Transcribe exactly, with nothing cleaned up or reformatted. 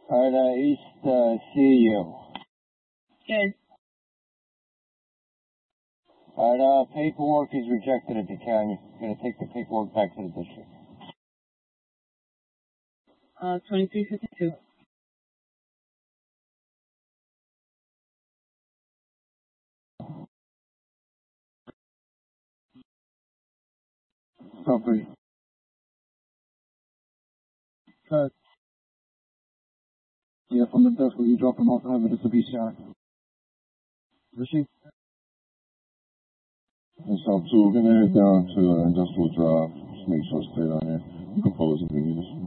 Alright, uh, East, uh, C U. Good. Alright, uh, paperwork is rejected if you can. You're gonna take the paperwork back to the district. Uh, twenty-three fifty-two. Copy. Cut. Yeah, from the desk where you drop him off, have it at the B C R. Rishi? And so, two, we're gonna head down to uh, Industrial Drive. Just make sure it's clear down here. You can pull us if you need us.